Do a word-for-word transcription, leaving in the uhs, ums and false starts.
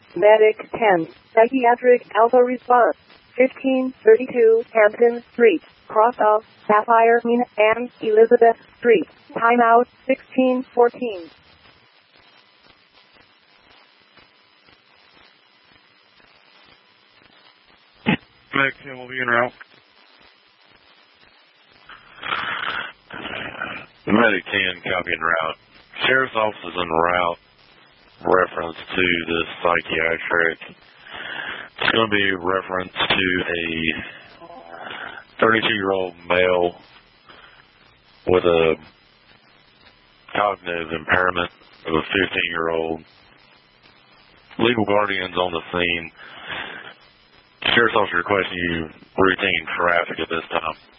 Medic ten, Psychiatric Alpha Response, fifteen thirty-two Hampton Street, cross of Sapphire Mina and Elizabeth Street. Timeout sixteen fourteen. Medic ten will be en route. Medic ten, copy en route. Sheriff's office is en route. Reference to the psychiatric. It's going to be reference to a thirty-two-year-old male with a cognitive impairment of a fifteen-year-old. Legal guardians on the scene. Sheriff's officer requesting you routine traffic at this time.